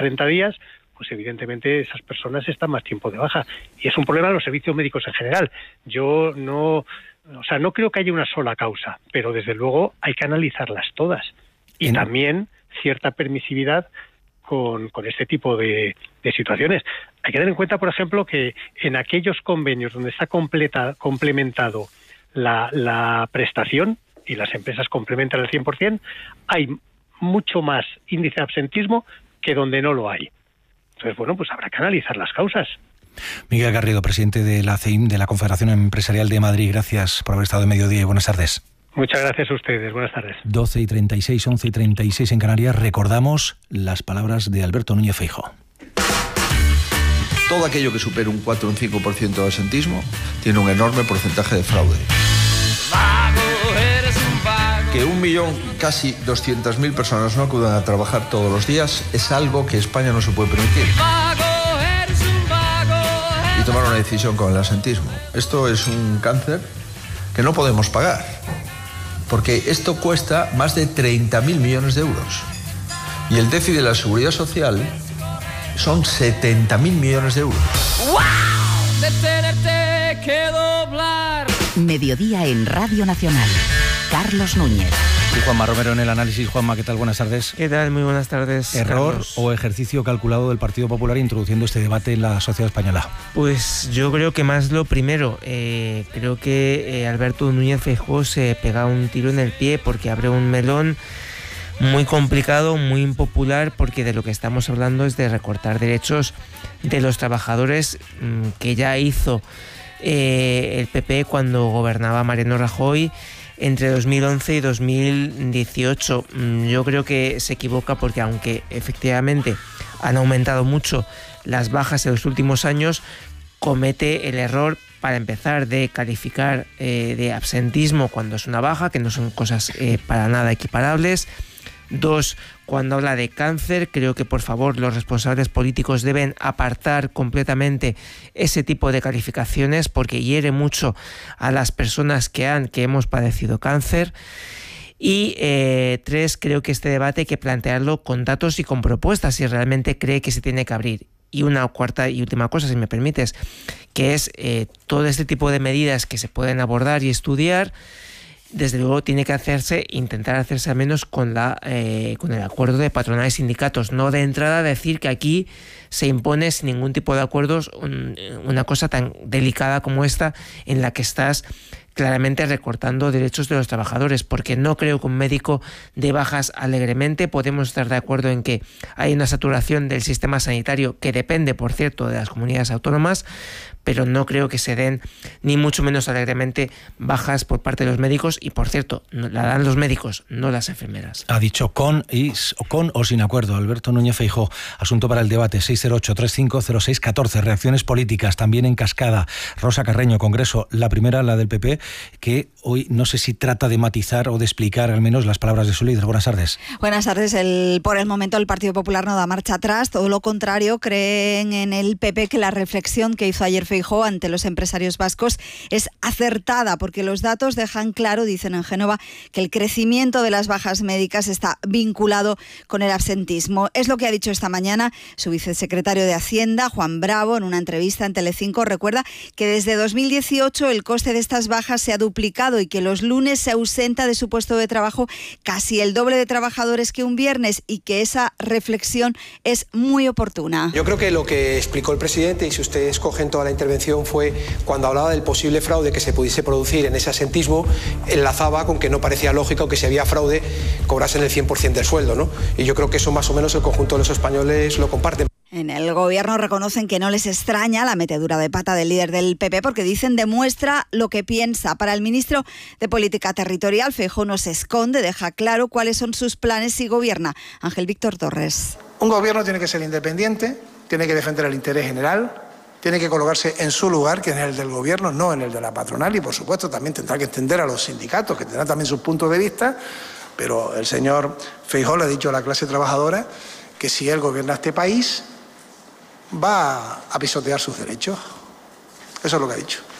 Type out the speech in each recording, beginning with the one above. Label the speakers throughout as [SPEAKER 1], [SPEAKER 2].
[SPEAKER 1] 30 días, pues evidentemente esas personas están más tiempo de baja. Y es un problema de los servicios médicos en general. Yo no creo que haya una sola causa, pero desde luego hay que analizarlas todas. Y también cierta permisividad con este tipo de situaciones. Hay que tener en cuenta, por ejemplo, que en aquellos convenios donde está complementado la prestación y las empresas complementan al 100%, hay mucho más índice de absentismo que donde no lo hay. Entonces, bueno, pues habrá que analizar las causas.
[SPEAKER 2] Miguel Garrido, presidente de la CEIM, de la Confederación Empresarial de Madrid, gracias por haber estado en Mediodía y buenas tardes.
[SPEAKER 1] Muchas gracias a ustedes, buenas tardes.
[SPEAKER 2] 12:36, 11:36 en Canarias, recordamos las palabras de Alberto Núñez Feijóo.
[SPEAKER 3] Todo aquello que supere un 4 o un 5% de absentismo tiene un enorme porcentaje de fraude. Que 1.000.000, casi 200.000 personas no acudan a trabajar todos los días es algo que España no se puede permitir. Y tomar una decisión con el absentismo. Esto es un cáncer que no podemos pagar, porque esto cuesta más de 30.000 millones de euros. Y el déficit de la Seguridad Social son 70.000 millones de euros.
[SPEAKER 4] ¡Wow! De tenerte que doblar.
[SPEAKER 5] Mediodía en Radio Nacional. Carlos Núñez.
[SPEAKER 2] Y Juanma Romero en el análisis. Juanma, ¿qué tal? Buenas tardes.
[SPEAKER 6] ¿Qué tal? Muy buenas tardes,
[SPEAKER 2] ¿Error
[SPEAKER 6] Carlos
[SPEAKER 2] o ejercicio calculado del Partido Popular introduciendo este debate en la sociedad española?
[SPEAKER 6] Pues yo creo que más lo primero. Creo que Alberto Núñez Feijóo se pega un tiro en el pie porque abre un melón muy complicado, muy impopular, porque de lo que estamos hablando es de recortar derechos de los trabajadores que ya hizo el PP cuando gobernaba Mariano Rajoy entre 2011 y 2018. Yo creo que se equivoca porque aunque efectivamente han aumentado mucho las bajas en los últimos años, comete el error, para empezar, de calificar de absentismo cuando es una baja, que no son cosas para nada equiparables. 2, cuando habla de cáncer, creo que por favor los responsables políticos deben apartar completamente ese tipo de calificaciones porque hiere mucho a las personas que hemos padecido cáncer. Y 3, creo que este debate hay que plantearlo con datos y con propuestas si realmente cree que se tiene que abrir. Y una cuarta y última cosa, si me permites, que es todo este tipo de medidas que se pueden abordar y estudiar. Desde luego tiene que intentar hacerse al menos con el acuerdo de patronal y sindicatos, no de entrada decir que aquí se impone sin ningún tipo de acuerdos una cosa tan delicada como esta en la que estás claramente recortando derechos de los trabajadores, porque no creo que un médico dé bajas alegremente. Podemos estar de acuerdo en que hay una saturación del sistema sanitario que depende, por cierto, de las comunidades autónomas, pero no creo que se den ni mucho menos alegremente bajas por parte de los médicos y, por cierto, la dan los médicos, no las enfermeras.
[SPEAKER 2] Ha dicho con o sin acuerdo Alberto Núñez Feijóo. Asunto para el debate, 608-3506-14. Reacciones políticas también en cascada. Rosa Carreño, Congreso, la primera, la del PP, que hoy no sé si trata de matizar o de explicar al menos las palabras de su líder. Buenas tardes.
[SPEAKER 7] Buenas tardes. Por el momento el Partido Popular no da marcha atrás, todo lo contrario, creen en el PP que la reflexión que hizo ayer Feijóo ante los empresarios vascos es acertada, porque los datos dejan claro, dicen en Génova, que el crecimiento de las bajas médicas está vinculado con el absentismo. Es lo que ha dicho esta mañana su vicesecretario de Hacienda, Juan Bravo, en una entrevista en Telecinco. Recuerda que desde 2018 el coste de estas bajas se ha duplicado y que los lunes se ausenta de su puesto de trabajo casi el doble de trabajadores que un viernes, y que esa reflexión es muy oportuna.
[SPEAKER 8] Yo creo que lo que explicó el presidente, y si ustedes cogen toda la intervención, fue cuando hablaba del posible fraude que se pudiese producir en ese absentismo, enlazaba con que no parecía lógico que si había fraude cobrasen el 100% del sueldo, ¿no? Y yo creo que eso más o menos el conjunto de los españoles lo comparten.
[SPEAKER 7] En el gobierno reconocen que no les extraña la metedura de pata del líder del PP, porque dicen demuestra lo que piensa. Para el ministro de Política Territorial, Feijóo no se esconde, deja claro cuáles son sus planes si gobierna. Ángel Víctor Torres.
[SPEAKER 9] Un gobierno tiene que ser independiente, tiene que defender el interés general, tiene que colocarse en su lugar, que es el del gobierno, no en el de la patronal, y por supuesto también tendrá que entender a los sindicatos, que tendrán también sus puntos de vista, pero el señor Feijóo le ha dicho a la clase trabajadora que si él gobierna este país va a pisotear sus derechos. Eso es lo que ha dicho.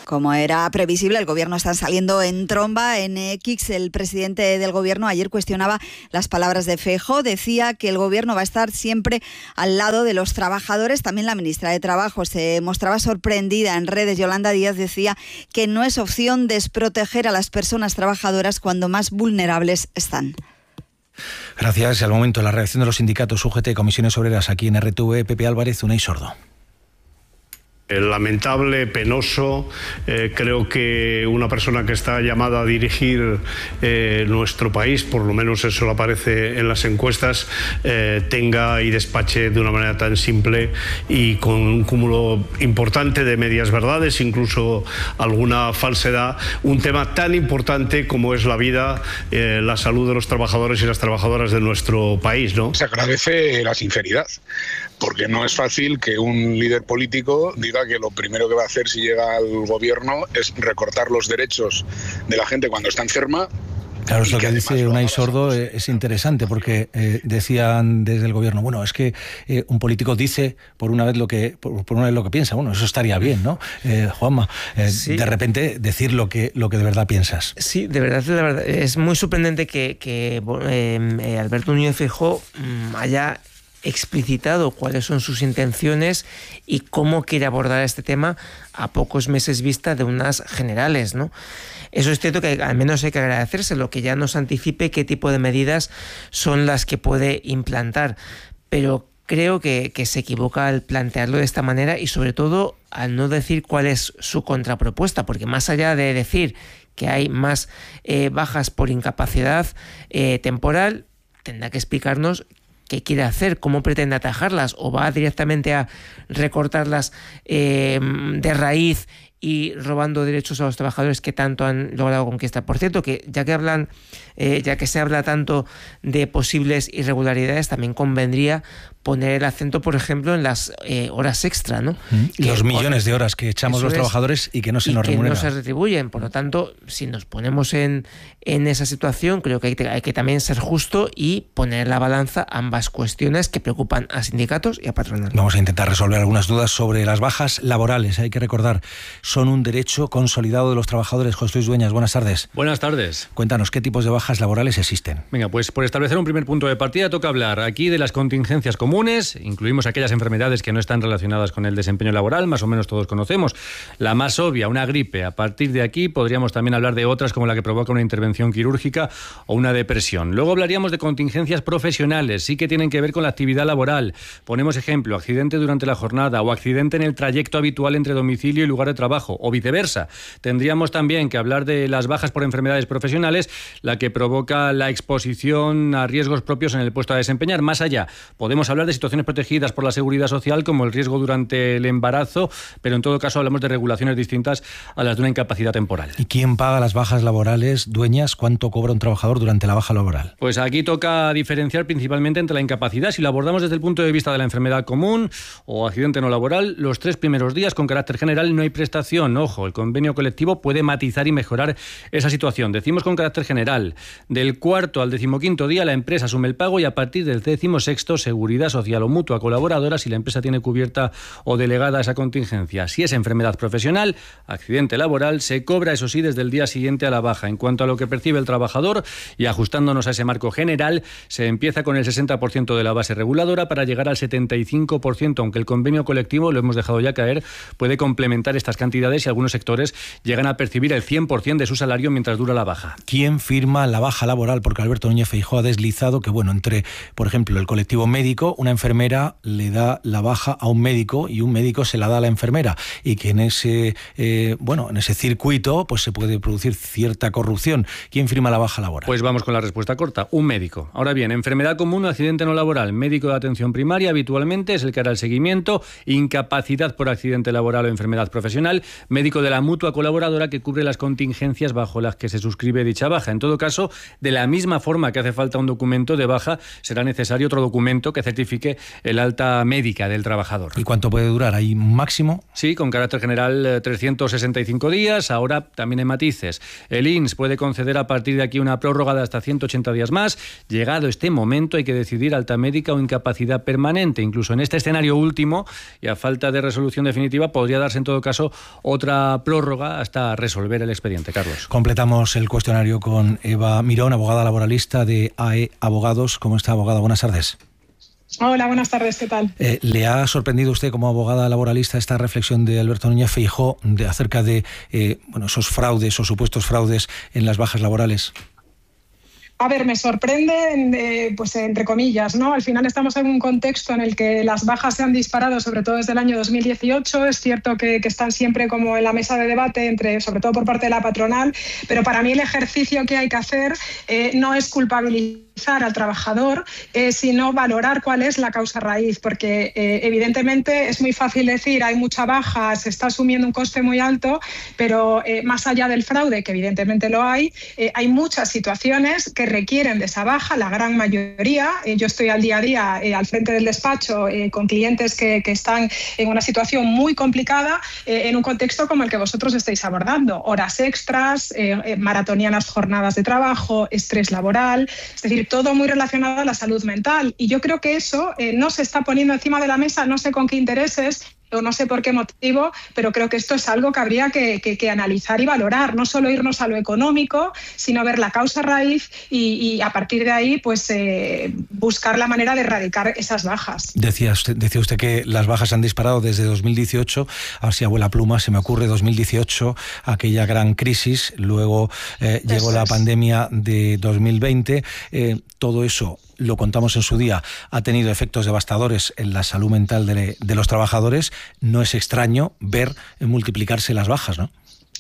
[SPEAKER 7] Como era previsible, el Gobierno está saliendo en tromba. En X, el presidente del Gobierno ayer cuestionaba las palabras de Feijóo. Decía que el Gobierno va a estar siempre al lado de los trabajadores. También la ministra de Trabajo se mostraba sorprendida en redes. Yolanda Díaz decía que no es opción desproteger a las personas trabajadoras cuando más vulnerables están.
[SPEAKER 2] Gracias. Al momento, la reacción de los sindicatos UGT y Comisiones Obreras aquí en RTV, Pepe Álvarez, Unai Sordo.
[SPEAKER 10] Lamentable, penoso. Creo que una persona que está llamada a dirigir nuestro país, por lo menos eso aparece en las encuestas, tenga y despache de una manera tan simple y con un cúmulo importante de medias verdades, incluso alguna falsedad, un tema tan importante como es la vida, la salud de los trabajadores y las trabajadoras de nuestro país, ¿no?
[SPEAKER 11] Se agradece la sinceridad, porque no es fácil que un líder político diga que lo primero que va a hacer si llega al gobierno es recortar los derechos de la gente cuando está enferma.
[SPEAKER 2] Claro, lo que dice Unai Sordo es interesante, porque decían desde el gobierno, bueno, es que un político dice por una vez lo que piensa. Bueno, eso estaría bien, ¿no? Juanma, sí. De repente decir lo que de verdad piensas.
[SPEAKER 6] Sí, de verdad es muy sorprendente que Alberto Núñez Feijóo haya explicitado cuáles son sus intenciones y cómo quiere abordar este tema a pocos meses vista de unas generales, ¿no? Eso es cierto que al menos hay que agradecérselo, que ya nos anticipe qué tipo de medidas son las que puede implantar, pero creo que se equivoca al plantearlo de esta manera y sobre todo al no decir cuál es su contrapropuesta, porque más allá de decir que hay más bajas por incapacidad temporal, tendrá que explicarnos qué quiere hacer, cómo pretende atajarlas, o va directamente a recortarlas de raíz y robando derechos a los trabajadores que tanto han logrado conquistar. Por cierto, que ya que se habla tanto de posibles irregularidades, también convendría poner el acento, por ejemplo, en las horas extra, ¿no?
[SPEAKER 2] Y los millones de horas que echamos los trabajadores y que no se nos remuneran.
[SPEAKER 6] Que no se retribuyen. Por lo tanto, si nos ponemos en esa situación, creo que hay que también ser justo y poner en la balanza ambas cuestiones que preocupan a sindicatos y a patronal.
[SPEAKER 2] Vamos a intentar resolver algunas dudas sobre las bajas laborales. Hay que recordar, son un derecho consolidado de los trabajadores. José Luis Dueñas, buenas tardes.
[SPEAKER 12] Buenas tardes.
[SPEAKER 2] Cuéntanos, ¿qué tipos de bajas laborales existen?
[SPEAKER 12] Venga, pues por establecer un primer punto de partida toca hablar aquí de las contingencias comunes. Incluimos aquellas enfermedades que no están relacionadas con el desempeño laboral, más o menos todos conocemos. La más obvia, una gripe. A partir de aquí podríamos también hablar de otras como la que provoca una intervención quirúrgica o una depresión. Luego hablaríamos de contingencias profesionales, sí que tienen que ver con la actividad laboral. Ponemos ejemplo, accidente durante la jornada o accidente en el trayecto habitual entre domicilio y lugar de trabajo, o viceversa. Tendríamos también que hablar de las bajas por enfermedades profesionales, la que provoca la exposición a riesgos propios en el puesto a desempeñar. Más allá, podemos hablar de situaciones protegidas por la Seguridad Social, como el riesgo durante el embarazo, pero en todo caso hablamos de regulaciones distintas a las de una incapacidad temporal.
[SPEAKER 2] ¿Y quién paga las bajas laborales, Dueñas? ¿Cuánto cobra un trabajador durante la baja laboral?
[SPEAKER 12] Pues aquí toca diferenciar principalmente entre la incapacidad. Si lo abordamos desde el punto de vista de la enfermedad común o accidente no laboral, los 3 primeros días con carácter general no hay prestación. Ojo, el convenio colectivo puede matizar y mejorar esa situación. Decimos con carácter general. Del 4º al 15º día la empresa asume el pago y a partir del 16º Seguridad Social o mutua colaboradora si la empresa tiene cubierta o delegada esa contingencia. Si es enfermedad profesional, accidente laboral, se cobra, eso sí, desde el día siguiente a la baja. En cuanto a lo que percibe el trabajador, y ajustándonos a ese marco general, se empieza con el 60% de la base reguladora para llegar al 75%, aunque el convenio colectivo, lo hemos dejado ya caer, puede complementar estas cantidades y algunos sectores llegan a percibir el 100% de su salario mientras dura la baja.
[SPEAKER 2] ¿Quién firma la baja laboral? Porque Alberto Núñez Feijóo ha deslizado que, entre, por ejemplo, el colectivo médico, una enfermera le da la baja a un médico y un médico se la da a la enfermera, y que en ese circuito pues se puede producir cierta corrupción. ¿Quién firma la baja laboral?
[SPEAKER 12] Pues vamos con la respuesta corta, un médico. Ahora bien, enfermedad común o accidente no laboral, médico de atención primaria habitualmente es el que hará el seguimiento, incapacidad por accidente laboral o enfermedad profesional, médico de la mutua colaboradora que cubre las contingencias bajo las que se suscribe dicha baja. En todo caso, de la misma forma que hace falta un documento de baja, será necesario otro documento que certifique el alta médica del trabajador.
[SPEAKER 2] ¿Y cuánto puede durar? ¿Hay un máximo?
[SPEAKER 12] Sí, con carácter general 365 días. Ahora también hay matices. El INS puede conceder a partir de aquí una prórroga de hasta 180 días más. Llegado este momento hay que decidir alta médica o incapacidad permanente. Incluso en este escenario último y a falta de resolución definitiva podría darse en todo caso otra prórroga hasta resolver el expediente. Carlos.
[SPEAKER 2] Completamos el cuestionario con Eva Mirón, abogada laboralista de AE Abogados. ¿Cómo está, abogada? Buenas tardes.
[SPEAKER 13] Hola, buenas tardes, ¿qué tal?
[SPEAKER 2] ¿Le ha sorprendido a usted como abogada laboralista esta reflexión de Alberto Núñez Feijóo acerca de esos fraudes o supuestos fraudes en las bajas laborales?
[SPEAKER 13] A ver, me sorprende, pues entre comillas, ¿no? Al final estamos en un contexto en el que las bajas se han disparado, sobre todo desde el año 2018. Es cierto que están siempre como en la mesa de debate, sobre todo por parte de la patronal, pero para mí el ejercicio que hay que hacer no es culpabilizar al trabajador, sino valorar cuál es la causa raíz, porque evidentemente es muy fácil decir hay mucha baja, se está asumiendo un coste muy alto, pero más allá del fraude, que evidentemente lo hay muchas situaciones que requieren de esa baja, la gran mayoría. Yo estoy al día a día al frente del despacho con clientes que están en una situación muy complicada en un contexto como el que vosotros estáis abordando. Horas extras, maratonianas jornadas de trabajo, estrés laboral, es decir, todo muy relacionado a la salud mental. Y yo creo que eso no se está poniendo encima de la mesa, no sé con qué intereses, o no sé por qué motivo, pero creo que esto es algo que habría que analizar y valorar, no solo irnos a lo económico, sino ver la causa raíz y a partir de ahí pues buscar la manera de erradicar esas bajas. Decía
[SPEAKER 2] usted que las bajas se han disparado desde 2018, a ver si abuela pluma, se me ocurre 2018, aquella gran crisis, luego llegó la pandemia de 2020, todo eso, lo contamos en su día, ha tenido efectos devastadores en la salud mental de los trabajadores. No es extraño ver multiplicarse las bajas, ¿no?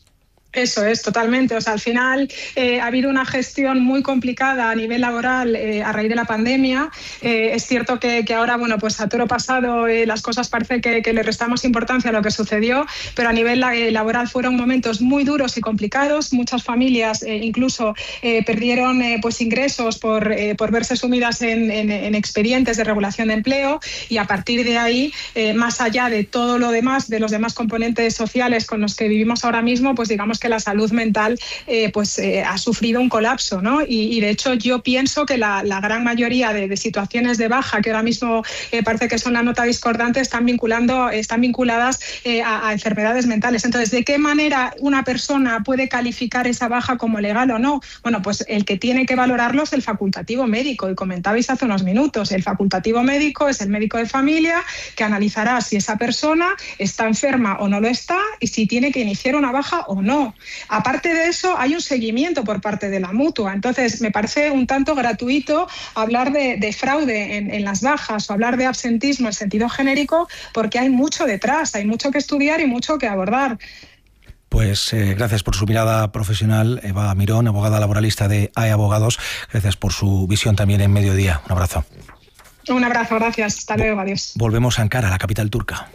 [SPEAKER 13] Eso es, totalmente. O sea, al final ha habido una gestión muy complicada a nivel laboral a raíz de la pandemia. Es cierto que ahora, bueno, pues a toro pasado las cosas parece que le restamos importancia a lo que sucedió, pero a nivel laboral fueron momentos muy duros y complicados. Muchas familias incluso perdieron pues ingresos por verse sumidas en expedientes de regulación de empleo, y a partir de ahí, más allá de todo lo demás, de los demás componentes sociales con los que vivimos ahora mismo, pues digamos que la salud mental ha sufrido un colapso, ¿no? Y de hecho yo pienso que la gran mayoría de situaciones de baja que ahora mismo parece que son la nota discordante están vinculadas a enfermedades mentales. Entonces, ¿de qué manera una persona puede calificar esa baja como legal o no? Bueno, pues el que tiene que valorarlo es el facultativo médico, y comentabais hace unos minutos, el facultativo médico es el médico de familia que analizará si esa persona está enferma o no lo está y si tiene que iniciar una baja o no. Aparte de eso, hay un seguimiento por parte de la mutua. Entonces, me parece un tanto gratuito hablar de fraude en las bajas o hablar de absentismo en sentido genérico, porque hay mucho detrás, hay mucho que estudiar y mucho que abordar.
[SPEAKER 2] Pues gracias por su mirada profesional, Eva Mirón, abogada laboralista de AE Abogados. Gracias por su visión también en Mediodía. Un abrazo.
[SPEAKER 13] Un abrazo, gracias. Hasta luego, adiós.
[SPEAKER 2] Volvemos a Ankara, la capital turca.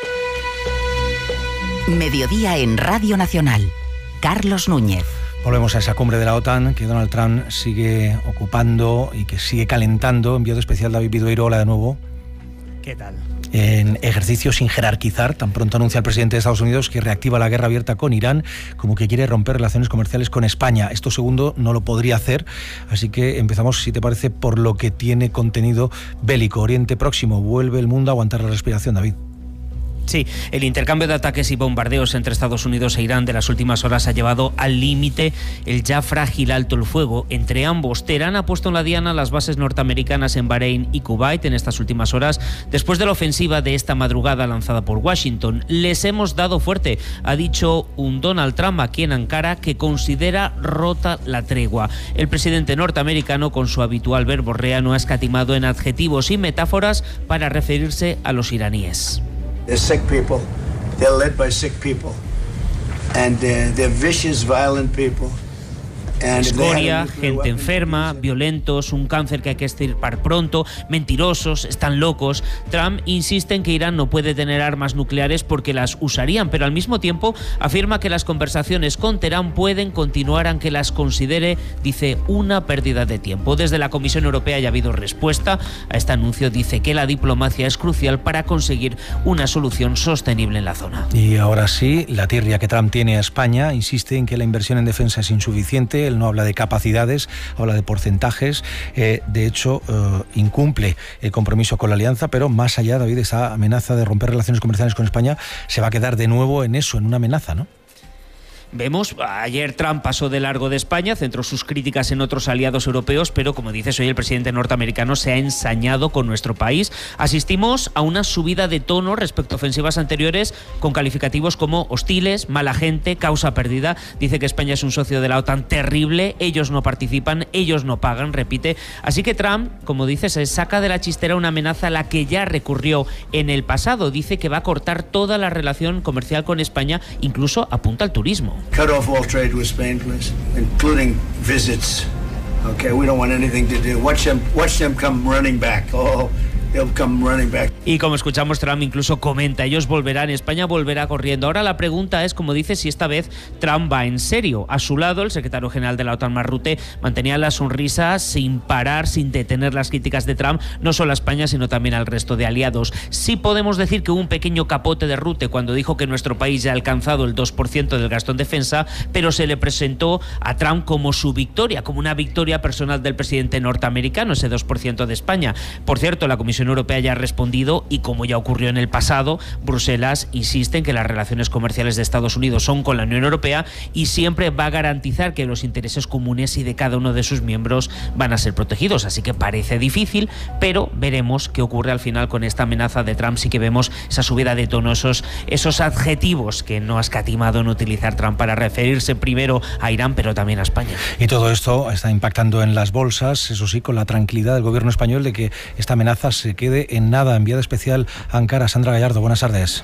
[SPEAKER 5] Mediodía en Radio Nacional. Carlos Núñez.
[SPEAKER 2] Volvemos a esa cumbre de la OTAN que Donald Trump sigue ocupando y que sigue calentando. Enviado especial David Bidueiro, hola de nuevo.
[SPEAKER 14] ¿Qué tal?
[SPEAKER 2] En ejercicio sin jerarquizar, tan pronto anuncia el presidente de Estados Unidos que reactiva la guerra abierta con Irán, como que quiere romper relaciones comerciales con España. Esto segundo no lo podría hacer, así que empezamos, si te parece, por lo que tiene contenido bélico. Oriente Próximo, vuelve el mundo a aguantar la respiración, David.
[SPEAKER 14] Sí, el intercambio de ataques y bombardeos entre Estados Unidos e Irán de las últimas horas ha llevado al límite el ya frágil alto el fuego entre ambos. Teherán ha puesto en la diana las bases norteamericanas en Bahrein y Kuwait en estas últimas horas, después de la ofensiva de esta madrugada lanzada por Washington. Les hemos dado fuerte, ha dicho un Donald Trump aquí en Ankara, que considera rota la tregua. El presidente norteamericano, con su habitual verborrea, no ha escatimado en adjetivos y metáforas para referirse a los iraníes.
[SPEAKER 15] They're sick people. They're led by sick people. And they're vicious, violent people.
[SPEAKER 14] Escoria, gente enferma, violentos, un cáncer que hay que extirpar pronto, mentirosos, están locos. Trump insiste en que Irán no puede tener armas nucleares porque las usarían, pero al mismo tiempo afirma que las conversaciones con Teherán pueden continuar aunque las considere, dice, una pérdida de tiempo. Desde la Comisión Europea ya ha habido respuesta a este anuncio. Dice que la diplomacia es crucial para conseguir una solución sostenible en la zona.
[SPEAKER 2] Y ahora sí, la tirria que Trump tiene a España insiste en que la inversión en defensa es insuficiente. él no habla de capacidades, habla de porcentajes. De hecho, incumple el compromiso con la alianza, pero más allá, David, esa amenaza de romper relaciones comerciales con España se va a quedar de nuevo en eso, en una amenaza, ¿no?
[SPEAKER 14] Vemos, ayer Trump pasó de largo de España, centró sus críticas en otros aliados europeos, pero como dices, hoy el presidente norteamericano se ha ensañado con nuestro país. Asistimos a una subida de tono respecto a ofensivas anteriores con calificativos como hostiles, mala gente, causa perdida. Dice que España es un socio de la OTAN terrible, ellos no participan, ellos no pagan, repite. Así que Trump, como dices, se saca de la chistera una amenaza a la que ya recurrió en el pasado. Dice que va a cortar toda la relación comercial con España, incluso apunta al turismo.
[SPEAKER 15] Cut off all trade with Spain, please, including visits. Okay, we don't want anything to do. Watch them come running back. Oh, they'll come running back.
[SPEAKER 14] Y como escuchamos, Trump incluso comenta, ellos volverán, España volverá corriendo. Ahora la pregunta es, como dice, si esta vez Trump va en serio. A su lado, el secretario general de la OTAN, Mark Rutte, mantenía la sonrisa sin parar, sin detener las críticas de Trump, no solo a España, sino también al resto de aliados. Sí podemos decir que hubo un pequeño capote de Rutte cuando dijo que nuestro país ya ha alcanzado el 2% del gasto en defensa, pero se le presentó a Trump como su victoria, como una victoria personal del presidente norteamericano, ese 2% de España. Por cierto, la Comisión Europea ya ha respondido y, como ya ocurrió en el pasado, Bruselas insiste en que las relaciones comerciales de Estados Unidos son con la Unión Europea y siempre va a garantizar que los intereses comunes y de cada uno de sus miembros van a ser protegidos. Así que parece difícil, pero veremos qué ocurre al final con esta amenaza de Trump. Sí que vemos esa subida de tono, esos adjetivos que no ha escatimado en utilizar Trump para referirse primero a Irán, pero también a España.
[SPEAKER 2] Y todo esto está impactando en las bolsas, eso sí, con la tranquilidad del gobierno español de que esta amenaza se quede en nada. Enviada especial a Ankara, Sandra Gallardo, buenas tardes.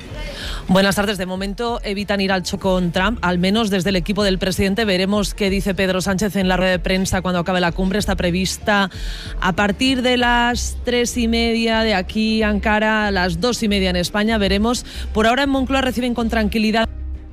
[SPEAKER 16] Buenas tardes. De momento evitan ir al choque con Trump, al menos desde el equipo del presidente. Veremos qué dice Pedro Sánchez en la rueda de prensa cuando acabe la cumbre. Está prevista a partir de las 3:30 de aquí, Ankara, a las 2:30 en España. Veremos. Por ahora en Moncloa reciben con tranquilidad.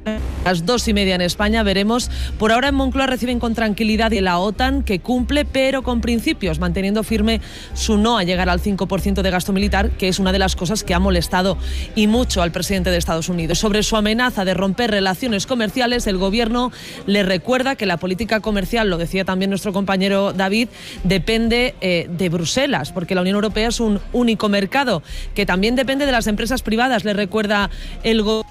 [SPEAKER 16] A las 2:30 en España, veremos. Por ahora en Moncloa reciben con tranquilidad de la OTAN, que cumple, pero con principios, manteniendo firme su no a llegar al 5% de gasto militar, que es una de las cosas que ha molestado y mucho al presidente de Estados Unidos. Sobre su amenaza de romper relaciones comerciales, el gobierno le recuerda que la política comercial, lo decía también nuestro compañero David, depende de Bruselas, porque la Unión Europea es un único mercado, que también depende de las empresas privadas, le recuerda el gobierno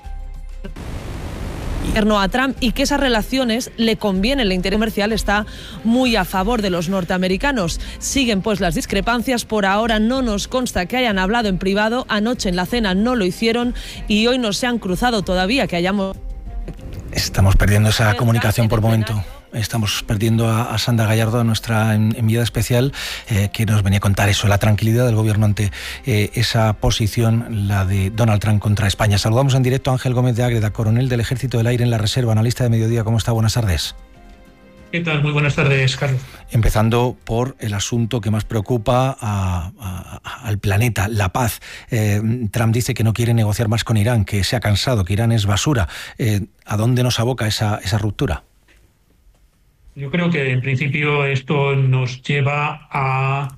[SPEAKER 16] a Trump, y que esas relaciones le convienen. El interés comercial está muy a favor de los norteamericanos. Siguen pues las discrepancias. Por ahora no nos consta que hayan hablado en privado. Anoche en la cena no lo hicieron y hoy no se han cruzado todavía.
[SPEAKER 2] Estamos perdiendo esa comunicación por momento. Estamos perdiendo a Sandra Gallardo, a nuestra enviada especial, que nos venía a contar eso, la tranquilidad del gobierno ante esa posición, la de Donald Trump contra España. Saludamos en directo a Ángel Gómez de Ágreda, coronel del Ejército del Aire en la Reserva, analista de Mediodía. ¿Cómo está? Buenas tardes.
[SPEAKER 17] ¿Qué tal? Muy buenas tardes, Carlos.
[SPEAKER 2] Empezando por el asunto que más preocupa al planeta, la paz. Trump dice que no quiere negociar más con Irán, que se ha cansado, que Irán es basura. ¿A dónde nos aboca esa ruptura?
[SPEAKER 17] Yo creo que en principio esto nos lleva a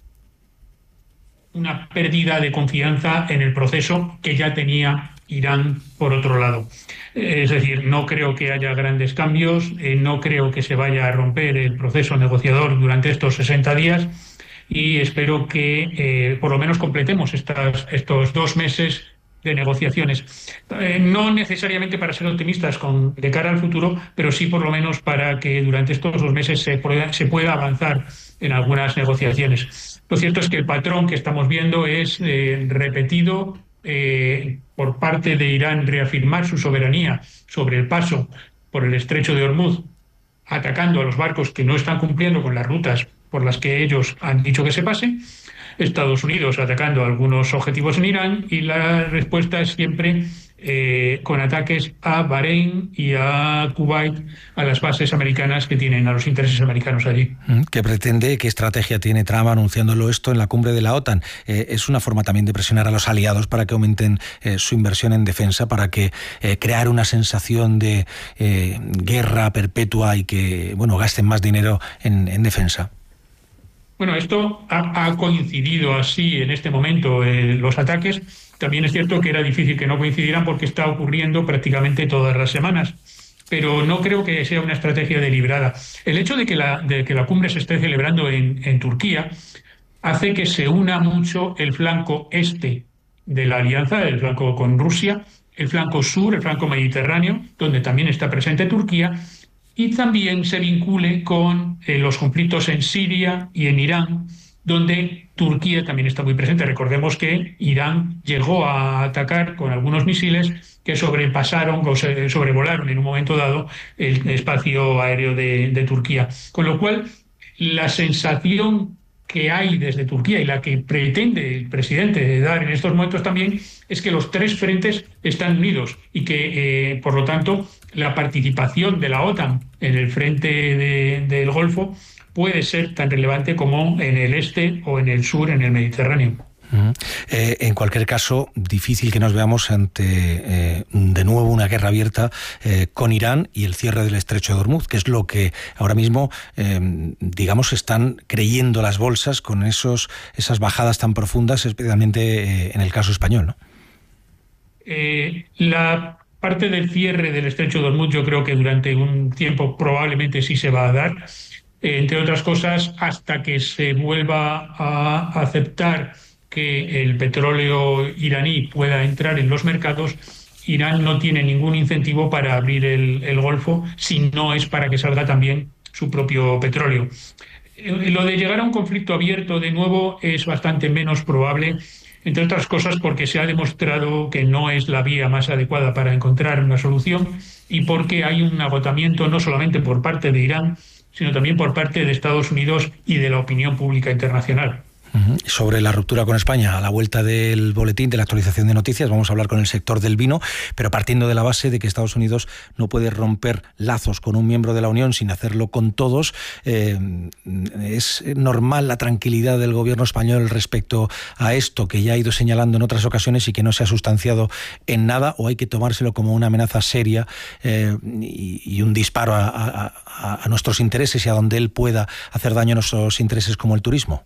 [SPEAKER 17] una pérdida de confianza en el proceso que ya tenía Irán por otro lado. Es decir, no creo que haya grandes cambios, no creo que se vaya a romper el proceso negociador durante estos 60 días y espero que por lo menos completemos estos 2 meses de negociaciones. No necesariamente para ser optimistas de cara al futuro, pero sí por lo menos para que durante estos 2 meses se pueda avanzar en algunas negociaciones. Lo cierto es que el patrón que estamos viendo es repetido por parte de Irán, reafirmar su soberanía sobre el paso por el estrecho de Hormuz, atacando a los barcos que no están cumpliendo con las rutas por las que ellos han dicho que se pase. Estados Unidos atacando algunos objetivos en Irán y la respuesta es siempre con ataques a Bahrein y a Kuwait, a las bases americanas que tienen, a los intereses americanos allí.
[SPEAKER 2] ¿Qué pretende, qué estrategia tiene Trump anunciándolo esto en la cumbre de la OTAN? ¿Es una forma también de presionar a los aliados para que aumenten su inversión en defensa, para que crear una sensación de guerra perpetua y que gasten más dinero en defensa?
[SPEAKER 17] Bueno, esto ha coincidido así en este momento los ataques. También es cierto que era difícil que no coincidieran porque está ocurriendo prácticamente todas las semanas. pero no creo que sea una estrategia deliberada. El hecho de que la cumbre se esté celebrando en Turquía hace que se una mucho el flanco este de la alianza, el flanco con Rusia, el flanco sur, el flanco mediterráneo, donde también está presente Turquía, y también se vincule con los conflictos en Siria y en Irán, donde Turquía también está muy presente. Recordemos que Irán llegó a atacar con algunos misiles que sobrepasaron o sobrevolaron en un momento dado el espacio aéreo de Turquía. Con lo cual, la sensación que hay desde Turquía y la que pretende el presidente dar en estos momentos también es que los tres frentes están unidos y que, por lo tanto, la participación de la OTAN en el frente del Golfo puede ser tan relevante como en el este o en el sur, en el Mediterráneo.
[SPEAKER 2] En cualquier caso, difícil que nos veamos ante de nuevo una guerra abierta con Irán y el cierre del estrecho de Hormuz, que es lo que ahora mismo, digamos, están creyendo las bolsas con esas bajadas tan profundas, especialmente en el caso español, ¿no?
[SPEAKER 17] La parte del cierre del estrecho de Hormuz yo creo que durante un tiempo probablemente sí se va a dar, entre otras cosas, hasta que se vuelva a aceptar que el petróleo iraní pueda entrar en los mercados. Irán no tiene ningún incentivo para abrir el Golfo si no es para que salga también su propio petróleo. Lo de llegar a un conflicto abierto de nuevo es bastante menos probable, entre otras cosas porque se ha demostrado que no es la vía más adecuada para encontrar una solución y porque hay un agotamiento no solamente por parte de Irán, sino también por parte de Estados Unidos y de la opinión pública internacional.
[SPEAKER 2] Sobre la ruptura con España, a la vuelta del boletín de la actualización de noticias, vamos a hablar con el sector del vino, pero partiendo de la base de que Estados Unidos no puede romper lazos con un miembro de la Unión sin hacerlo con todos. ¿Es normal la tranquilidad del gobierno español respecto a esto que ya ha ido señalando en otras ocasiones y que no se ha sustanciado en nada, o hay que tomárselo como una amenaza seria y un disparo a nuestros intereses y a donde él pueda hacer daño a nuestros intereses como el turismo?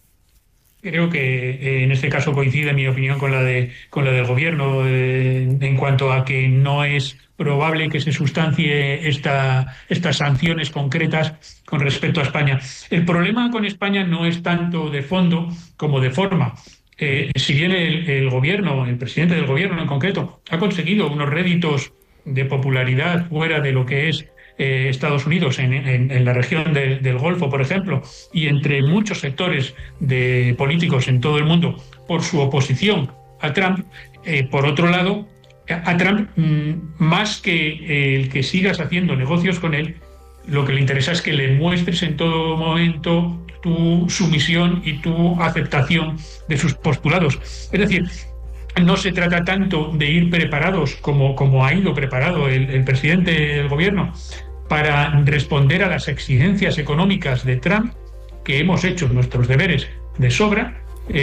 [SPEAKER 17] Creo que en este caso coincide mi opinión con la del gobierno en cuanto a que no es probable que se sustancie estas sanciones concretas con respecto a España. El problema con España no es tanto de fondo como de forma. Si bien el gobierno, el presidente del gobierno en concreto, ha conseguido unos réditos de popularidad fuera de lo que es Estados Unidos, en la región del Golfo, por ejemplo, y entre muchos sectores de políticos en todo el mundo por su oposición a Trump, por otro lado, a Trump, más que el que sigas haciendo negocios con él, lo que le interesa es que le muestres en todo momento tu sumisión y tu aceptación de sus postulados. Es decir, no se trata tanto de ir preparados como ha ido preparado el presidente del gobierno para responder a las exigencias económicas de Trump, que hemos hecho nuestros deberes de sobra,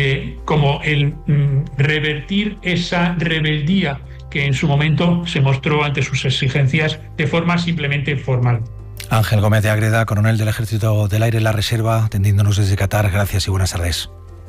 [SPEAKER 17] como el revertir esa rebeldía que en su momento se mostró ante sus exigencias de forma simplemente formal.
[SPEAKER 2] Ángel Gómez de Ágreda, coronel del Ejército del Aire en la Reserva, atendiéndonos desde Qatar. Gracias y buenas tardes.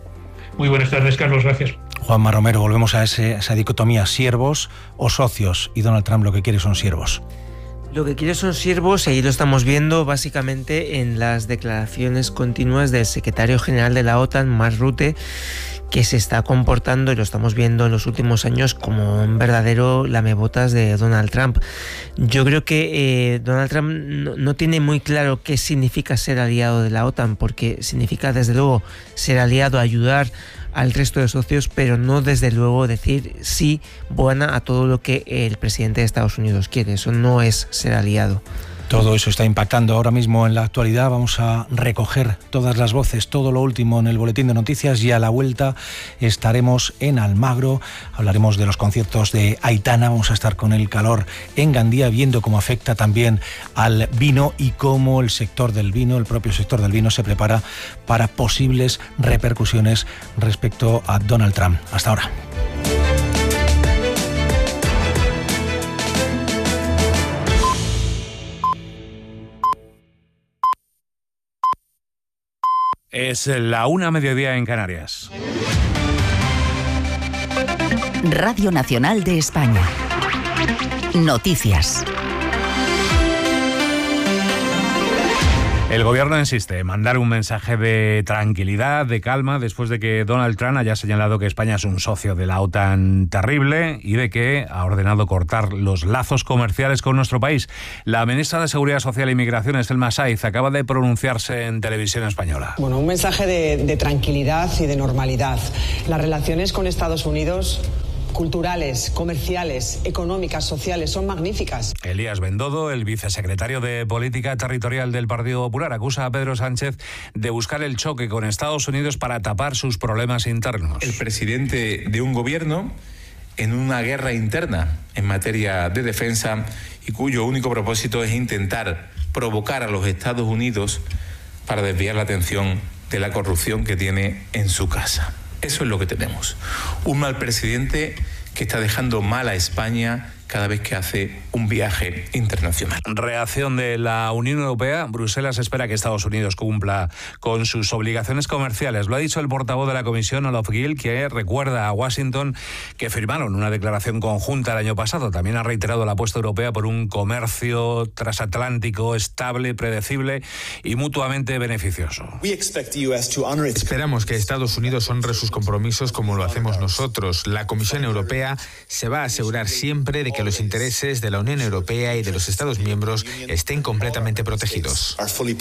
[SPEAKER 17] Muy buenas tardes, Carlos. Gracias.
[SPEAKER 2] Juanma Romero, volvemos a esa dicotomía, siervos o socios, y Donald Trump lo que quiere son siervos.
[SPEAKER 6] Lo que quiere son siervos, y ahí lo estamos viendo básicamente en las declaraciones continuas del secretario general de la OTAN, Mark Rutte, que se está comportando, y lo estamos viendo en los últimos años, como un verdadero lamebotas de Donald Trump. Yo creo que Donald Trump no tiene muy claro qué significa ser aliado de la OTAN, porque significa desde luego ser aliado, ayudar al resto de socios, pero no desde luego decir sí, buena a todo lo que el presidente de Estados Unidos quiere. Eso no es ser aliado.
[SPEAKER 2] Todo eso está impactando ahora mismo en la actualidad. Vamos a recoger todas las voces, todo lo último en el boletín de noticias, y a la vuelta estaremos en Almagro, hablaremos de los conciertos de Aitana, vamos a estar con el calor en Gandía, viendo cómo afecta también al vino y cómo el sector del vino, el propio sector del vino, se prepara para posibles repercusiones respecto a Donald Trump. Hasta ahora.
[SPEAKER 18] Es la 1:00 en Canarias.
[SPEAKER 5] Radio Nacional de España. Noticias.
[SPEAKER 18] El gobierno insiste en mandar un mensaje de tranquilidad, de calma, después de que Donald Trump haya señalado que España es un socio de la OTAN terrible y de que ha ordenado cortar los lazos comerciales con nuestro país. La ministra de Seguridad Social e Migraciones, Selma Saiz, acaba de pronunciarse en televisión española.
[SPEAKER 19] Bueno, un mensaje de tranquilidad y de normalidad. Las relaciones con Estados Unidos, culturales, comerciales, económicas, sociales, son magníficas.
[SPEAKER 18] Elías Bendodo, el vicesecretario de Política Territorial del Partido Popular, acusa a Pedro Sánchez de buscar el choque con Estados Unidos para tapar sus problemas internos.
[SPEAKER 20] El presidente de un gobierno en una guerra interna en materia de defensa y cuyo único propósito es intentar provocar a los Estados Unidos para desviar la atención de la corrupción que tiene en su casa. Eso es lo que tenemos. Un mal presidente que está dejando mal a España cada vez que hace un viaje internacional.
[SPEAKER 18] Reacción de la Unión Europea. Bruselas espera que Estados Unidos cumpla con sus obligaciones comerciales. Lo ha dicho el portavoz de la Comisión, Olof Gill, que recuerda a Washington que firmaron una declaración conjunta el año pasado. También ha reiterado la apuesta europea por un comercio transatlántico estable, predecible y mutuamente beneficioso.
[SPEAKER 21] Esperamos que Estados Unidos honre sus compromisos como lo hacemos nosotros. La Comisión Europea se va a asegurar siempre de que los intereses de la Unión Europea y de los Estados miembros estén completamente protegidos.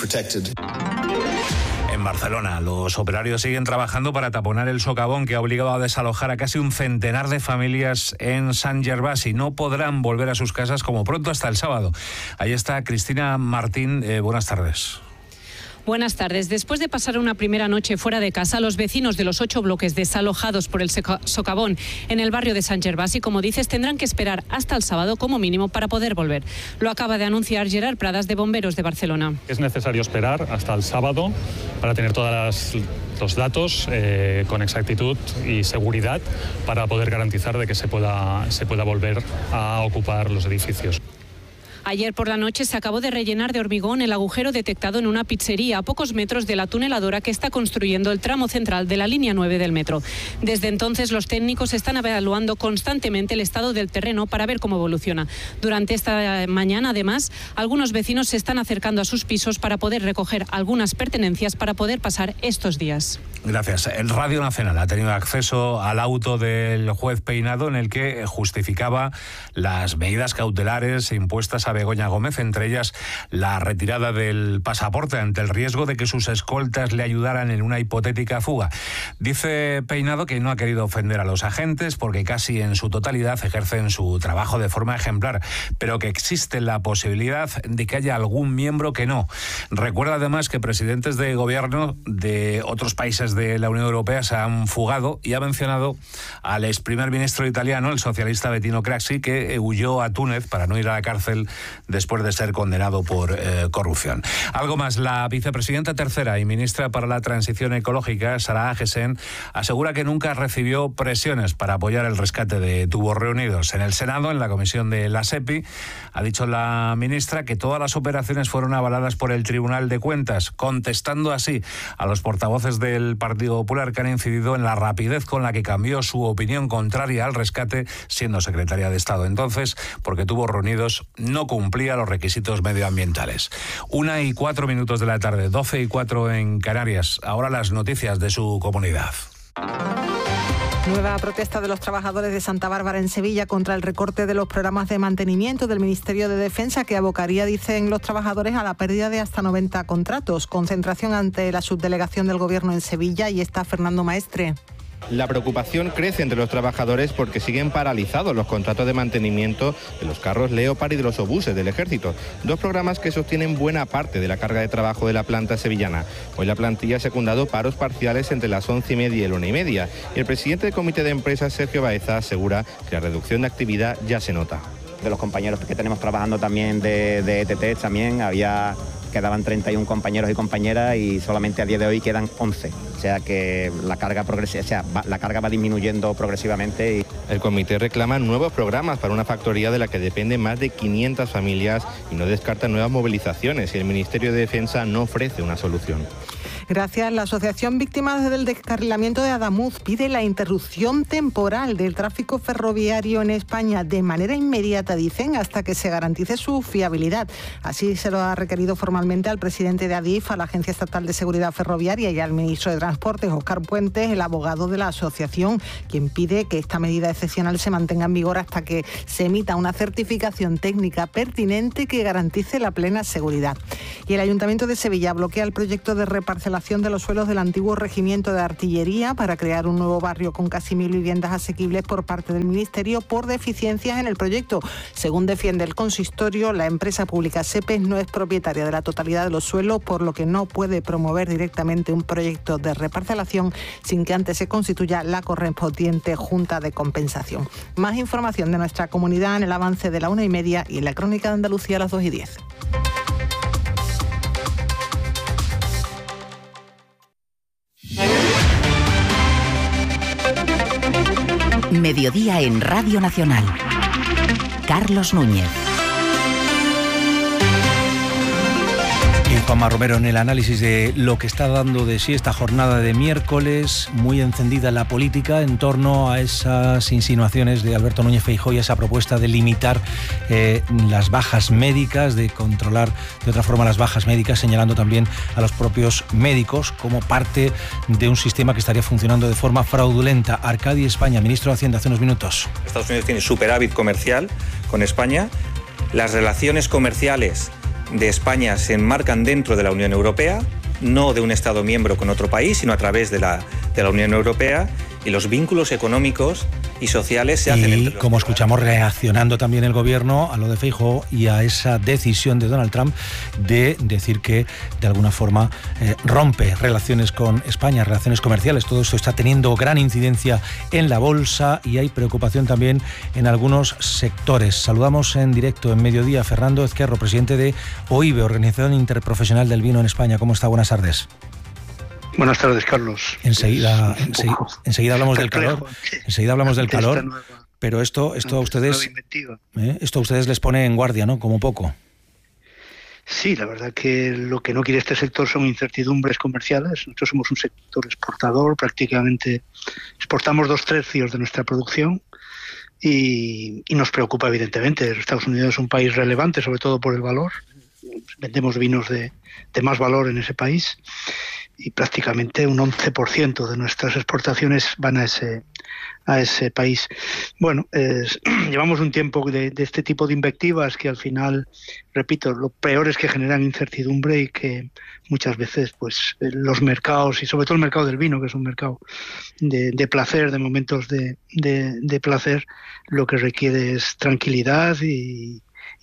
[SPEAKER 18] En Barcelona, los operarios siguen trabajando para taponar el socavón que ha obligado a desalojar a casi un centenar de familias en Sant Gervasi. No podrán volver a sus casas como pronto hasta el sábado. Ahí está Cristina Martín. Buenas tardes.
[SPEAKER 22] Buenas tardes. Después de pasar una primera noche fuera de casa, los vecinos de los 8 bloques desalojados por el socavón en el barrio de Sant Gervasi, como dices, tendrán que esperar hasta el sábado como mínimo para poder volver. Lo acaba de anunciar Gerard Pradas, de Bomberos de Barcelona.
[SPEAKER 23] Es necesario esperar hasta el sábado para tener todos los datos con exactitud y seguridad para poder garantizar de que se pueda volver a ocupar los edificios.
[SPEAKER 22] Ayer por la noche se acabó de rellenar de hormigón el agujero detectado en una pizzería a pocos metros de la tuneladora que está construyendo el tramo central de la línea 9 del metro. Desde entonces los técnicos están evaluando constantemente el estado del terreno para ver cómo evoluciona. Durante esta mañana, además, algunos vecinos se están acercando a sus pisos para poder recoger algunas pertenencias para poder pasar estos días.
[SPEAKER 18] Gracias. El Radio Nacional ha tenido acceso al auto del juez Peinado en el que justificaba las medidas cautelares impuestas a Begoña Gómez, entre ellas la retirada del pasaporte ante el riesgo de que sus escoltas le ayudaran en una hipotética fuga. Dice Peinado que no ha querido ofender a los agentes porque casi en su totalidad ejercen su trabajo de forma ejemplar, pero que existe la posibilidad de que haya algún miembro que no. Recuerda además que presidentes de gobierno de otros países de la Unión Europea se han fugado y ha mencionado al ex primer ministro italiano, el socialista Bettino Craxi, que huyó a Túnez para no ir a la cárcel después de ser condenado por corrupción. Algo más, la vicepresidenta tercera y ministra para la Transición Ecológica, Sara Agesen, asegura que nunca recibió presiones para apoyar el rescate de tubos reunidos. En el Senado, en la comisión de la SEPI, ha dicho la ministra que todas las operaciones fueron avaladas por el Tribunal de Cuentas, contestando así a los portavoces del Partido Popular que han incidido en la rapidez con la que cambió su opinión contraria al rescate siendo secretaria de Estado entonces, porque Tubos Reunidos no cumplía los requisitos medioambientales. 1:04 de la tarde, 12:04 en Canarias. Ahora las noticias de su comunidad.
[SPEAKER 24] Nueva protesta de los trabajadores de Santa Bárbara en Sevilla contra el recorte de los programas de mantenimiento del Ministerio de Defensa que abocaría, dicen los trabajadores, a la pérdida de hasta 90 contratos. Concentración ante la subdelegación del Gobierno en Sevilla y está Fernando Maestre.
[SPEAKER 25] La preocupación crece entre los trabajadores porque siguen paralizados los contratos de mantenimiento de los carros Leopard y de los obuses del Ejército, dos programas que sostienen buena parte de la carga de trabajo de la planta sevillana. Hoy la plantilla ha secundado paros parciales entre las 11:30 y el 1:30 y el presidente del Comité de Empresas, Sergio Baeza, asegura que la reducción de actividad ya se nota.
[SPEAKER 26] De los compañeros que tenemos trabajando también de ETT también quedaban 31 compañeros y compañeras y solamente a día de hoy quedan 11. O sea que la carga va disminuyendo progresivamente. Y
[SPEAKER 25] el comité reclama nuevos programas para una factoría de la que dependen más de 500 familias y no descarta nuevas movilizaciones si el Ministerio de Defensa no ofrece una solución.
[SPEAKER 24] Gracias. La Asociación Víctimas del Descarrilamiento de Adamuz pide la interrupción temporal del tráfico ferroviario en España de manera inmediata, dicen, hasta que se garantice su fiabilidad. Así se lo ha requerido formalmente al presidente de ADIF, a la Agencia Estatal de Seguridad Ferroviaria, y al ministro de Transportes, Óscar Puentes, el abogado de la asociación, quien pide que esta medida excepcional se mantenga en vigor hasta que se emita una certificación técnica pertinente que garantice la plena seguridad. Y el Ayuntamiento de Sevilla bloquea el proyecto de reparcelación de los suelos del antiguo regimiento de artillería para crear un nuevo barrio con casi 1.000 viviendas asequibles por parte del Ministerio por deficiencias en el proyecto. Según defiende el consistorio, la empresa pública SEPES no es propietaria de la totalidad de los suelos, por lo que no puede promover directamente un proyecto de reparcelación sin que antes se constituya la correspondiente Junta de Compensación. Más información de nuestra comunidad en el avance de la 1:30 y en la Crónica de Andalucía a las 2:10.
[SPEAKER 5] Mediodía en Radio Nacional. Carlos Núñez.
[SPEAKER 2] Y Juanma Romero en el análisis de lo que está dando de sí esta jornada de miércoles, muy encendida la política en torno a esas insinuaciones de Alberto Núñez Feijóo y esa propuesta de limitar las bajas médicas, de controlar de otra forma las bajas médicas, señalando también a los propios médicos como parte de un sistema que estaría funcionando de forma fraudulenta. Arcadi España, ministro de Hacienda, hace unos minutos.
[SPEAKER 1] Estados Unidos tiene superávit comercial con España. Las relaciones comerciales de España se enmarcan dentro de la Unión Europea, no de un Estado miembro con otro país, sino a través de la Unión Europea, y los vínculos económicos y sociales se hacen entre los
[SPEAKER 2] como escuchamos, reaccionando también el gobierno a lo de Feijóo y a esa decisión de Donald Trump de decir que de alguna forma rompe relaciones con España, relaciones comerciales. Todo esto está teniendo gran incidencia en la bolsa y hay preocupación también en algunos sectores. Saludamos en directo en Mediodía a Fernando Ezquerro, presidente de OIBE, Organización Interprofesional del Vino en España. ¿Cómo está? Buenas tardes.
[SPEAKER 10] Buenas tardes, Carlos.
[SPEAKER 2] Enseguida hablamos del calor. Enseguida hablamos del calor. Pero esto a ustedes, esto a ustedes les pone en guardia, ¿no? Como poco.
[SPEAKER 3] Sí, la verdad que lo que no quiere este sector son incertidumbres comerciales. Nosotros somos un sector exportador, prácticamente exportamos 2/3 de nuestra producción y nos preocupa evidentemente. Estados Unidos es un país relevante, sobre todo por el valor. Vendemos vinos de más valor en ese país. Y prácticamente un 11% de nuestras exportaciones van a ese país. Bueno, llevamos un tiempo de este tipo de invectivas que al final, repito, lo peor es que generan incertidumbre y que muchas veces pues los mercados, y sobre todo el mercado del vino, que es un mercado de placer, de momentos de placer, lo que requiere es tranquilidad y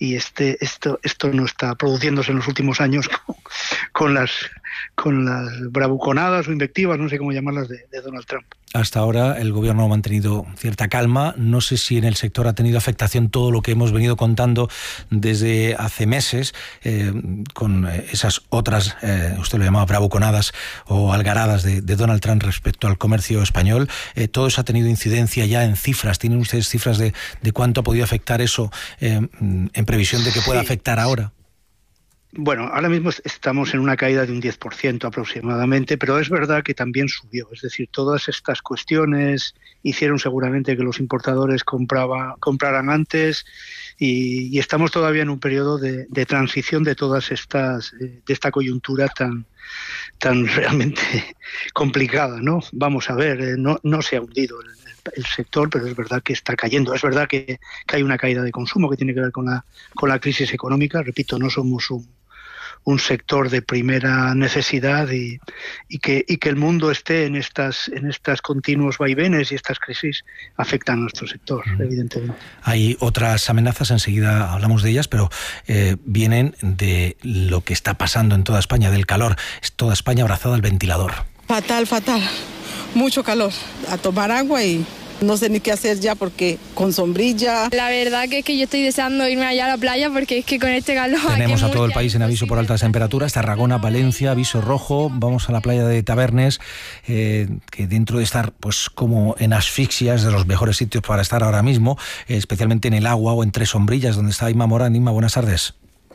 [SPEAKER 3] esto no está produciéndose en los últimos años con las bravuconadas o invectivas, no sé cómo llamarlas, de Donald Trump.
[SPEAKER 2] Hasta ahora el gobierno ha mantenido cierta calma. No sé si en el sector ha tenido afectación todo lo que hemos venido contando desde hace meses, con esas otras, usted lo llamaba bravuconadas o algaradas de Donald Trump respecto al comercio español. Todo eso ha tenido incidencia ya en cifras. ¿Tienen ustedes cifras de cuánto ha podido afectar eso en previsión de que pueda afectar ahora?
[SPEAKER 3] Bueno, ahora mismo estamos en una caída de un 10% aproximadamente, pero es verdad que también subió. Es decir, todas estas cuestiones hicieron seguramente que los importadores compraran antes y estamos todavía en un periodo de transición de todas estas, de esta coyuntura tan realmente complicada, ¿no? Vamos a ver, no se ha hundido el sector, pero es verdad que está cayendo. Es verdad que hay una caída de consumo que tiene que ver con la crisis económica. Repito, no somos un sector de primera necesidad y que el mundo esté en estas continuos vaivenes y estas crisis afectan a nuestro sector, evidentemente.
[SPEAKER 2] Hay otras amenazas, enseguida hablamos de ellas, pero vienen de lo que está pasando en toda España, del calor. Es toda España abrazada al ventilador.
[SPEAKER 4] Fatal. Mucho calor. A tomar agua y no sé ni qué hacer ya porque con sombrilla.
[SPEAKER 7] La verdad que es que yo estoy deseando irme allá a la playa porque es que con este calor...
[SPEAKER 2] Tenemos a todo el país en aviso por altas temperaturas, Tarragona, Valencia, aviso rojo. Vamos a la playa de Tabernes, que dentro de estar pues como en asfixia es de los mejores sitios para estar ahora mismo, especialmente en el agua o entre sombrillas, donde está Inma Morán. Inma, buenas tardes.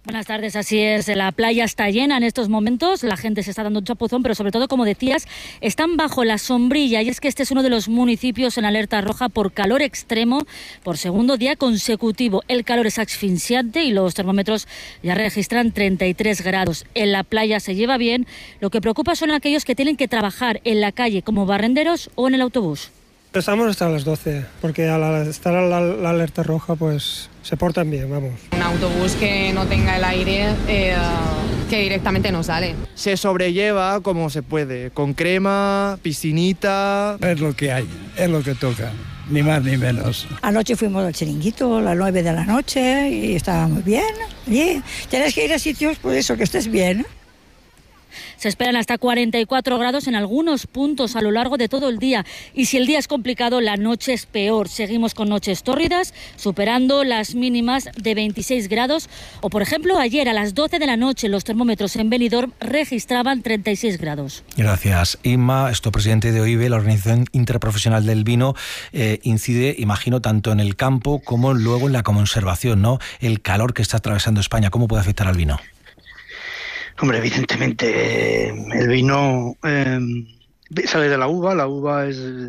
[SPEAKER 8] Buenas tardes, así es. La playa está llena en estos momentos, la gente se está dando un chapuzón, pero sobre todo, como decías, están bajo la sombrilla. Y es que este es uno de los municipios en alerta roja por calor extremo por segundo día consecutivo. El calor es asfixiante y los termómetros ya registran 33 grados. En la playa se lleva bien. Lo que preocupa son aquellos que tienen que trabajar en la calle como barrenderos o en el autobús.
[SPEAKER 9] Estamos hasta las 12, porque al estar la alerta roja, pues se portan bien, vamos.
[SPEAKER 11] Un autobús que no tenga el aire, que directamente no sale.
[SPEAKER 12] Se sobrelleva como se puede, con crema, piscinita.
[SPEAKER 13] Es lo que hay, es lo que toca, ni más ni menos.
[SPEAKER 15] Anoche fuimos al Chiringuito a las 9 de la noche y estaba muy bien. Y tienes que ir a sitios, pues eso, que estés bien.
[SPEAKER 8] Se esperan hasta 44 grados en algunos puntos a lo largo de todo el día. Y si el día es complicado, la noche es peor. Seguimos con noches tórridas, superando las mínimas de 26 grados. O, por ejemplo, ayer a las 12 de la noche los termómetros en Benidorm registraban 36 grados.
[SPEAKER 2] Gracias, Inma. Esto, presidente de OIVE, la Organización Interprofesional del Vino, incide, imagino, tanto en el campo como luego en la conservación, ¿no? El calor que está atravesando España, ¿cómo puede afectar al vino?
[SPEAKER 3] Hombre, evidentemente el vino sale de la uva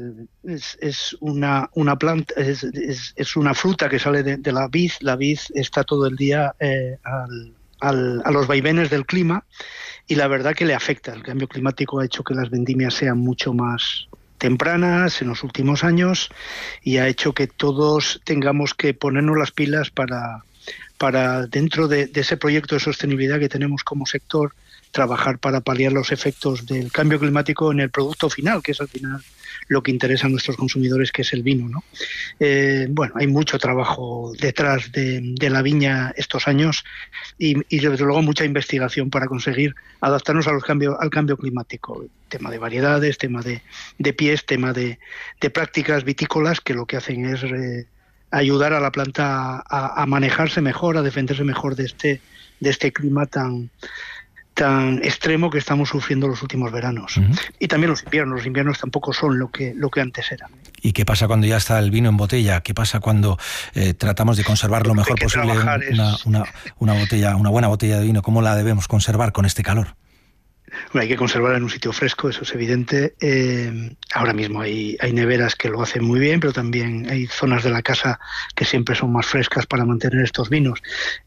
[SPEAKER 3] es una planta, es una fruta que sale de la vid está todo el día a los vaivenes del clima y la verdad que le afecta. El cambio climático ha hecho que las vendimias sean mucho más tempranas en los últimos años y ha hecho que todos tengamos que ponernos las pilas para dentro de ese proyecto de sostenibilidad que tenemos como sector, trabajar para paliar los efectos del cambio climático en el producto final, que es al final lo que interesa a nuestros consumidores, que es el vino, ¿no? Bueno, hay mucho trabajo detrás de la viña estos años y desde luego mucha investigación para conseguir adaptarnos al cambio climático. Tema de variedades, tema de pies, tema de prácticas vitícolas que lo que hacen es ayudar a la planta a manejarse mejor, a defenderse mejor de este clima tan extremo que estamos sufriendo los últimos veranos. Uh-huh. Y también los inviernos tampoco son lo que antes eran. ¿Y qué pasa cuando ya está el vino en botella? ¿Qué pasa cuando tratamos de conservar lo mejor posible una buena botella de vino? ¿Cómo la debemos conservar con este calor? Hay que conservarla en un sitio fresco, eso es evidente. Ahora mismo hay neveras que lo hacen muy bien, pero también hay zonas de la casa que siempre son más frescas para mantener estos vinos.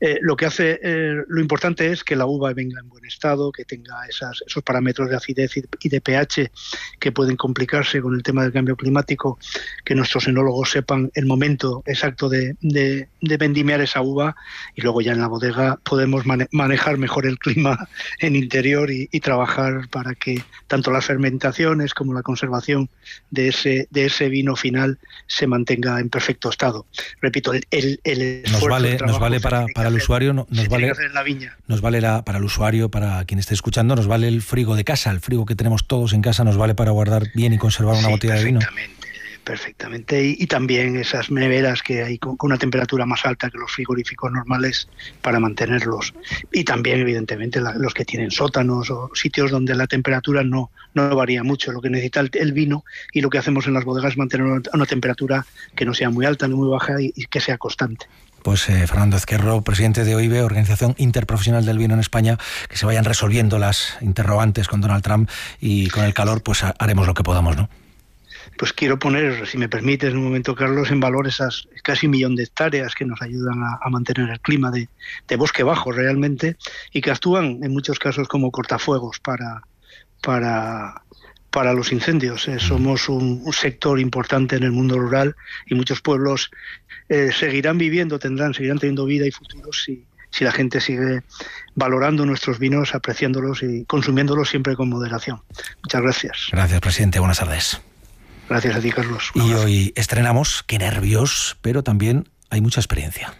[SPEAKER 3] Lo importante es que la uva venga en buen estado, que tenga esos parámetros de acidez y de pH que pueden complicarse con el tema del cambio climático, que nuestros enólogos sepan el momento exacto de vendimiar esa uva y luego ya en la bodega podemos manejar mejor el clima en interior y trabajar para que tanto las fermentaciones como la conservación de ese vino final se mantenga en perfecto estado. Repito, el esfuerzo nos vale para el usuario, nos vale para el usuario, para quien esté escuchando, nos vale el frigo de casa, el frigo que tenemos todos en casa, nos vale para guardar bien y conservar una botella de vino. Perfectamente, y también esas neveras que hay con una temperatura más alta que los frigoríficos normales para mantenerlos, y también evidentemente los que tienen sótanos o sitios donde la temperatura no varía mucho. Lo que necesita el vino y lo que hacemos en las bodegas es mantener una temperatura que no sea muy alta ni muy baja y que sea constante. Pues Fernando Ezquerro, presidente de OIVE, Organización Interprofesional del Vino en España, que se vayan resolviendo las interrogantes con Donald Trump y con el calor, pues haremos lo que podamos, ¿no? Pues quiero poner, si me permites, en un momento, Carlos, en valor esas casi 1 millón de hectáreas que nos ayudan a mantener el clima de bosque bajo realmente y que actúan en muchos casos como cortafuegos para los incendios. Somos un sector importante en el mundo rural y muchos pueblos seguirán teniendo vida y futuro si la gente sigue valorando nuestros vinos, apreciándolos y consumiéndolos siempre con moderación. Muchas gracias. Gracias, presidente. Buenas tardes. Gracias a ti, Carlos. Y hoy estrenamos, qué nervios, pero también hay mucha experiencia.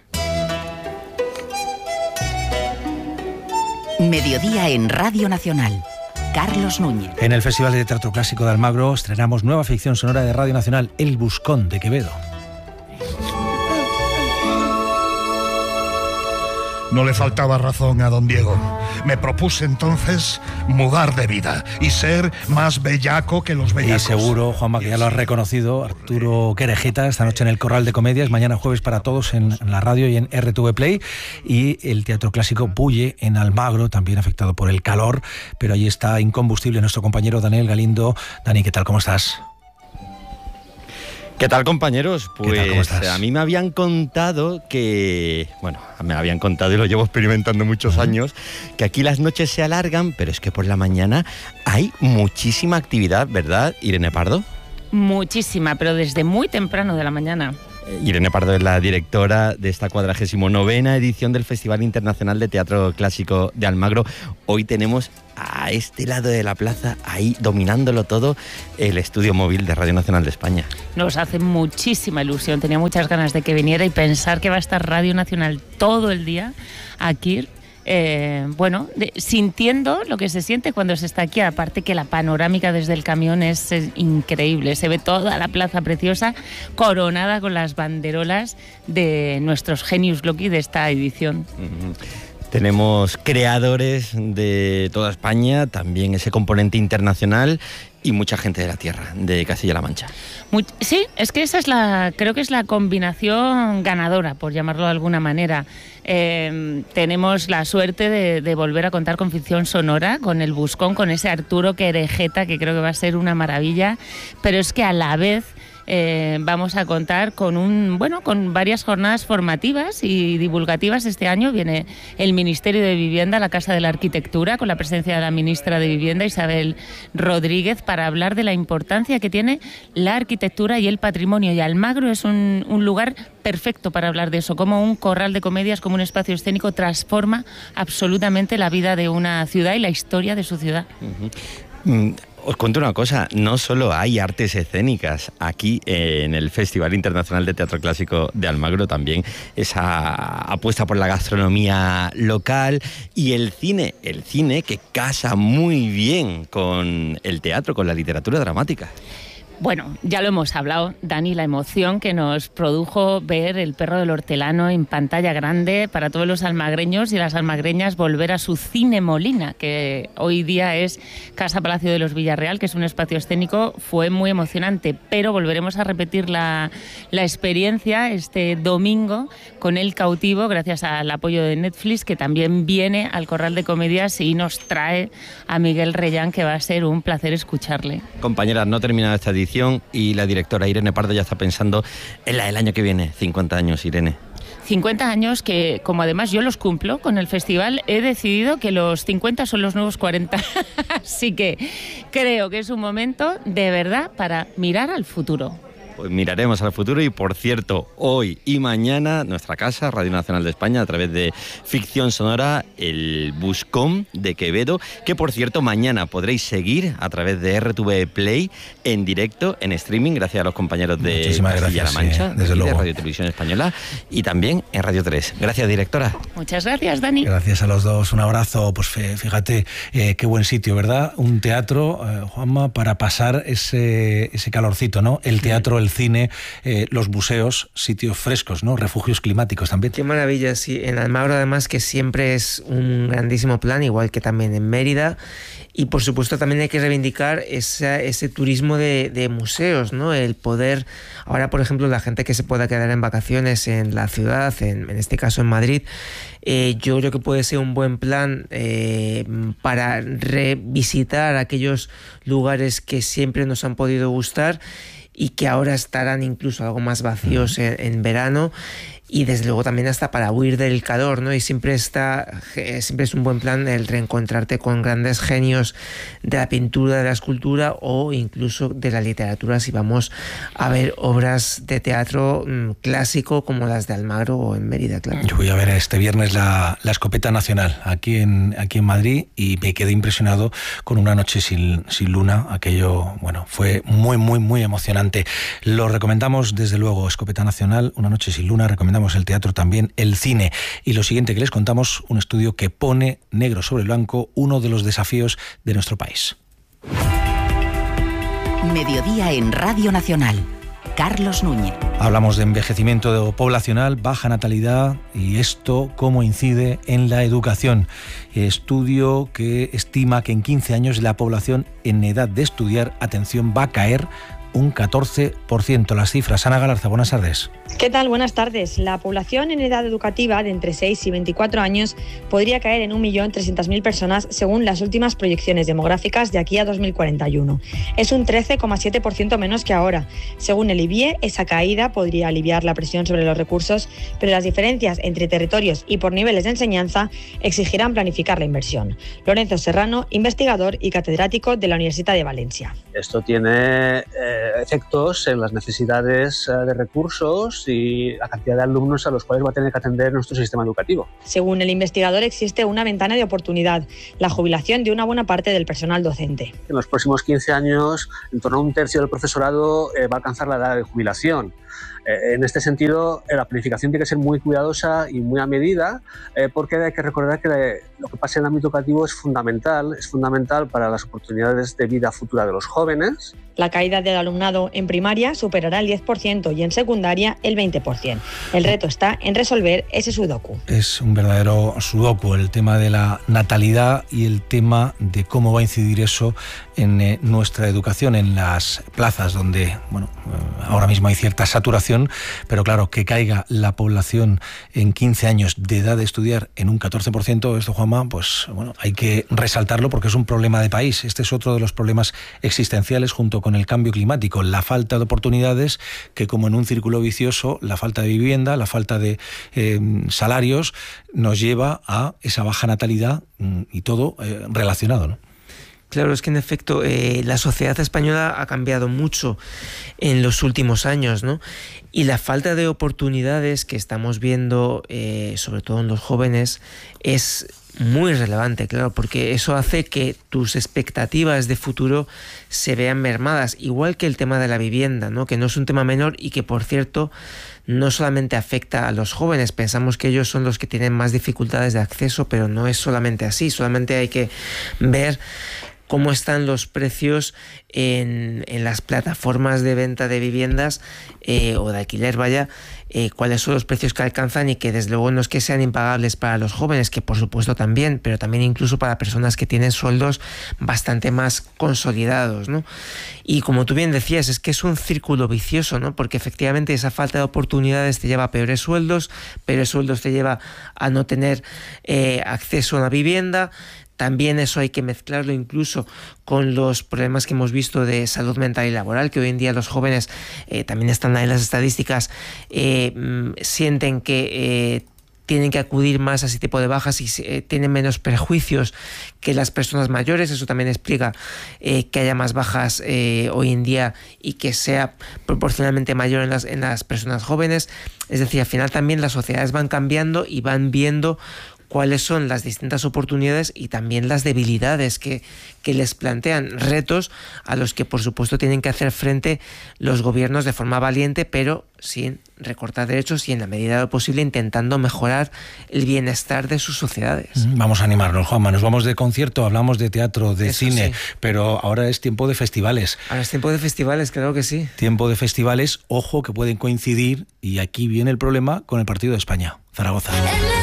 [SPEAKER 5] Mediodía en Radio Nacional. Carlos Núñez.
[SPEAKER 2] En el Festival de Teatro Clásico de Almagro estrenamos nueva ficción sonora de Radio Nacional, El Buscón de Quevedo.
[SPEAKER 6] No le faltaba razón a don Diego. Me propuse entonces mudar de vida y ser más bellaco que los bellacos.
[SPEAKER 2] Y seguro, Juanma, que ya lo has reconocido, Arturo Querejeta, esta noche en el Corral de Comedias, mañana jueves para todos en la radio y en RTV Play, y el Teatro Clásico Bulle en Almagro, también afectado por el calor, pero allí está incombustible nuestro compañero Daniel Galindo. Dani, ¿qué tal? ¿Cómo estás?
[SPEAKER 14] ¿Qué tal, compañeros? Pues
[SPEAKER 2] ¿Qué tal?
[SPEAKER 14] a mí me habían contado que... Bueno, me habían contado y lo llevo experimentando muchos años, que aquí las noches se alargan, pero es que por la mañana hay muchísima actividad, ¿verdad, Irene Pardo?
[SPEAKER 16] Muchísima, pero desde muy temprano de la mañana.
[SPEAKER 14] Irene Pardo es la directora de esta 49ª edición del Festival Internacional de Teatro Clásico de Almagro. Hoy tenemos a este lado de la plaza, ahí dominándolo todo, el estudio móvil de Radio Nacional de España.
[SPEAKER 16] Nos hace muchísima ilusión, tenía muchas ganas de que viniera y pensar que va a estar Radio Nacional todo el día aquí. Sintiendo lo que se siente cuando se está aquí, aparte que la panorámica desde el camión es increíble, se ve toda la plaza preciosa coronada con las banderolas de nuestros genius loci de esta edición.
[SPEAKER 14] Tenemos creadores de toda España, también ese componente internacional y mucha gente de la tierra, de Castilla-La Mancha.
[SPEAKER 16] Sí, es que creo que es la combinación ganadora, por llamarlo de alguna manera. Tenemos la suerte de volver a contar con ficción sonora, con el Buscón, con ese Arturo Querejeta, que creo que va a ser una maravilla, pero es que a la vez vamos a contar con varias jornadas formativas y divulgativas. Este año viene el Ministerio de Vivienda, la Casa de la Arquitectura, con la presencia de la ministra de Vivienda, Isabel Rodríguez, para hablar de la importancia que tiene la arquitectura y el patrimonio. Y Almagro es un lugar perfecto para hablar de eso, como un corral de comedias, como un espacio escénico, transforma absolutamente la vida de una ciudad y la historia de su ciudad.
[SPEAKER 14] Os cuento una cosa, no solo hay artes escénicas aquí en el Festival Internacional de Teatro Clásico de Almagro, también esa apuesta por la gastronomía local y el cine que casa muy bien con el teatro, con la literatura dramática.
[SPEAKER 16] Bueno, ya lo hemos hablado, Dani, la emoción que nos produjo ver El perro del hortelano en pantalla grande para todos los almagreños y las almagreñas, volver a su Cine Molina, que hoy día es Casa Palacio de los Villarreal, que es un espacio escénico. Fue muy emocionante, pero volveremos a repetir la experiencia este domingo con El Cautivo, gracias al apoyo de Netflix, que también viene al Corral de Comedias y nos trae a Miguel Reyán, que va a ser un placer escucharle.
[SPEAKER 14] Compañeras, no termina esta edición y la directora Irene Pardo ya está pensando en la del año que viene. 50 años, Irene.
[SPEAKER 16] 50 años que, como además yo los cumplo con el festival, he decidido que los 50 son los nuevos 40. Así que creo que es un momento de verdad para mirar al futuro.
[SPEAKER 14] Pues miraremos al futuro y, por cierto, hoy y mañana nuestra casa, Radio Nacional de España, a través de ficción sonora, el Buscón de Quevedo, que, por cierto, mañana podréis seguir a través de RTV Play en directo, en streaming, gracias a los compañeros de Castilla-La Mancha,
[SPEAKER 2] desde luego,
[SPEAKER 14] de Radio Televisión Española, y también en Radio 3. Gracias, directora.
[SPEAKER 16] Muchas gracias, Dani.
[SPEAKER 2] Gracias a los dos, un abrazo. Pues fíjate, qué buen sitio, ¿verdad? Un teatro, Juanma, para pasar ese calorcito, ¿no? El teatro, el cine, los museos, sitios frescos, ¿no? Refugios climáticos también.
[SPEAKER 17] Qué maravilla, sí. En Almagro, además, que siempre es un grandísimo plan, igual que también en Mérida. Y por supuesto también hay que reivindicar ese turismo de museos, ¿no? El poder, ahora por ejemplo, la gente que se pueda quedar en vacaciones en la ciudad, en este caso en Madrid, yo creo que puede ser un buen plan para revisitar aquellos lugares que siempre nos han podido gustar y que ahora estarán incluso algo más vacíos en verano. Y desde luego también hasta para huir del calor, ¿no? Y siempre es un buen plan el reencontrarte con grandes genios de la pintura, de la escultura o incluso de la literatura, si vamos a ver obras de teatro clásico como las de Almagro o en Mérida, claro.
[SPEAKER 2] Yo voy a ver este viernes la Escopeta Nacional aquí en Madrid y me quedé impresionado con Una noche sin luna. Aquello, bueno, fue muy, muy, muy emocionante. Lo recomendamos desde luego, Escopeta Nacional, Una noche sin luna. Recomendamos el teatro, también el cine. Y lo siguiente que les contamos, un estudio que pone negro sobre blanco uno de los desafíos de nuestro país.
[SPEAKER 5] Mediodía en Radio Nacional. Carlos Núñez.
[SPEAKER 2] Hablamos de envejecimiento poblacional, baja natalidad y esto cómo incide en la educación. Estudio que estima que en 15 años la población en edad de estudiar, atención, va a caer un 14%. Las cifras. Ana Galarza, buenas tardes.
[SPEAKER 18] ¿Qué tal? Buenas tardes. La población en edad educativa de entre 6 y 24 años podría caer en 1.300.000 personas según las últimas proyecciones demográficas de aquí a 2041. Es un 13,7% menos que ahora. Según el IBIE, esa caída podría aliviar la presión sobre los recursos, pero las diferencias entre territorios y por niveles de enseñanza exigirán planificar la inversión. Lorenzo Serrano, investigador y catedrático de la Universidad de Valencia.
[SPEAKER 19] Esto tiene efectos en las necesidades de recursos y la cantidad de alumnos a los cuales va a tener que atender nuestro sistema educativo.
[SPEAKER 18] Según el investigador, existe una ventana de oportunidad, la jubilación de una buena parte del personal docente.
[SPEAKER 19] En los próximos 15 años, en torno a un tercio del profesorado va a alcanzar la edad de jubilación. En este sentido, la planificación tiene que ser muy cuidadosa y muy a medida, porque hay que recordar que lo que pasa en el ámbito educativo es fundamental para las oportunidades de vida futura de los jóvenes.
[SPEAKER 18] La caída del alumnado en primaria superará el 10% y en secundaria el 20%. El reto está en resolver ese sudoku.
[SPEAKER 2] Es un verdadero sudoku el tema de la natalidad y el tema de cómo va a incidir eso en nuestra educación, en las plazas donde, ahora mismo hay cierta saturación, pero claro, que caiga la población en 15 años de edad de estudiar en un 14%, esto, Juanma, hay que resaltarlo porque es un problema de país. Este es otro de los problemas existenciales junto con el cambio climático, la falta de oportunidades, que como en un círculo vicioso, la falta de vivienda, la falta de salarios, nos lleva a esa baja natalidad y todo relacionado, ¿no?
[SPEAKER 17] Claro, es que en efecto la sociedad española ha cambiado mucho en los últimos años, ¿no? Y la falta de oportunidades que estamos viendo, sobre todo en los jóvenes, es muy relevante, claro, porque eso hace que tus expectativas de futuro se vean mermadas, igual que el tema de la vivienda, ¿no? Que no es un tema menor y que, por cierto, no solamente afecta a los jóvenes. Pensamos que ellos son los que tienen más dificultades de acceso, pero no es solamente así. Solamente hay que ver cómo están los precios en las plataformas de venta de viviendas o de alquiler, cuáles son los precios que alcanzan y que desde luego no es que sean impagables para los jóvenes, que por supuesto también, pero también incluso para personas que tienen sueldos bastante más consolidados, ¿no? Y como tú bien decías, es que es un círculo vicioso, ¿no? Porque efectivamente esa falta de oportunidades te lleva a peores sueldos te lleva a no tener acceso a una vivienda. También eso hay que mezclarlo incluso con los problemas que hemos visto de salud mental y laboral, que hoy en día los jóvenes, también están ahí las estadísticas, sienten que tienen que acudir más a ese tipo de bajas y tienen menos perjuicios que las personas mayores. Eso también explica que haya más bajas hoy en día y que sea proporcionalmente mayor en las personas jóvenes. Es decir, al final también las sociedades van cambiando y van viendo cuáles son las distintas oportunidades y también las debilidades que les plantean, retos a los que por supuesto tienen que hacer frente los gobiernos de forma valiente, pero sin recortar derechos y en la medida de lo posible intentando mejorar el bienestar de sus sociedades.
[SPEAKER 2] Vamos a animarnos, Juanma, nos vamos de concierto, hablamos de teatro, de cine, sí, pero ahora es tiempo de festivales.
[SPEAKER 17] Ahora es tiempo de festivales, claro que sí.
[SPEAKER 2] Tiempo de festivales, ojo, que pueden coincidir, y aquí viene el problema, con el partido de España, Zaragoza.